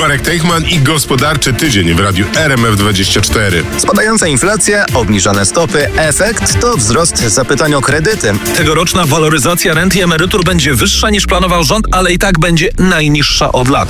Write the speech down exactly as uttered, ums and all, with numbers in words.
Marek Teichman i Gospodarczy Tydzień w Radiu R M F dwadzieścia cztery. Spadająca inflacja, obniżone stopy, efekt to wzrost zapytań o kredyty. Tegoroczna waloryzacja rent i emerytur będzie wyższa niż planował rząd, ale i tak będzie najniższa od lat.